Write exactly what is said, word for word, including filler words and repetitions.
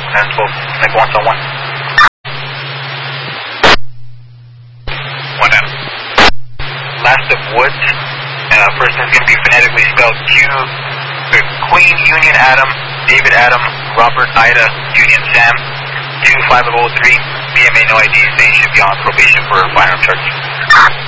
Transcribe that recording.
and twelve, make one on one. One Adam. Last of Woods, uh, first is going to be phonetically spelled Q, Queen, Union, Adam, David, Adam, Robert, Ida, Union, Sam, two five oh three, B M A no I D, saying should be on probation for firearm charge.